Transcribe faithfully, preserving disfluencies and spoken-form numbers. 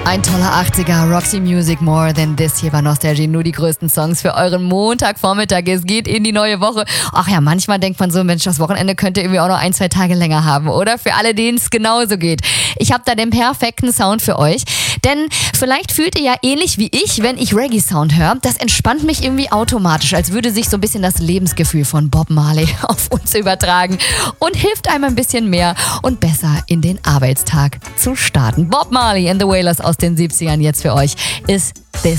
Ein toller achtziger, Roxy Music, More Than This hier bei Nostalgie. Nur die größten Songs für euren Montagvormittag. Es geht in die neue Woche. Ach ja, manchmal denkt man so, Mensch, das Wochenende könnte irgendwie auch noch ein, zwei Tage länger haben, oder? Für alle, denen es genauso geht. Ich habe da den perfekten Sound für euch. Denn vielleicht fühlt ihr ja ähnlich wie ich, wenn ich Reggae-Sound höre. Das entspannt mich irgendwie automatisch, als würde sich so ein bisschen das Lebensgefühl von Bob Marley auf uns übertragen und hilft einem ein bisschen mehr und besser in den Arbeitstag zu starten. Bob Marley and the Wailers aus den siebzigern jetzt für euch ist This